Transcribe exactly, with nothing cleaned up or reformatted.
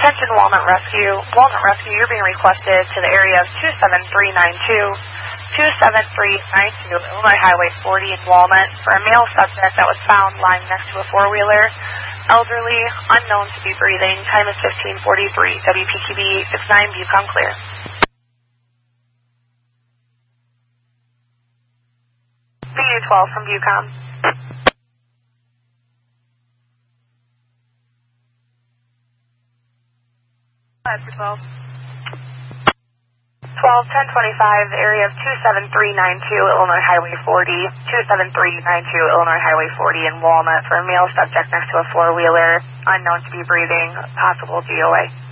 Attention Walnut Rescue. Walnut Rescue, you're being requested to the area of two seven three nine two, two seven three nine two, Illinois Highway forty in Walnut for a male subject that was found lying next to a four-wheeler, elderly, unknown to be breathing. Time is fifteen forty-three. W P Q B six nine, Bucom clear. B U twelve from Bucom. twelve. twelve ten twenty-five, the area of two seven three nine two, Illinois Highway forty, two seven three nine two, Illinois Highway forty in Walnut for a male subject next to a four-wheeler, unknown to be breathing, possible D O A.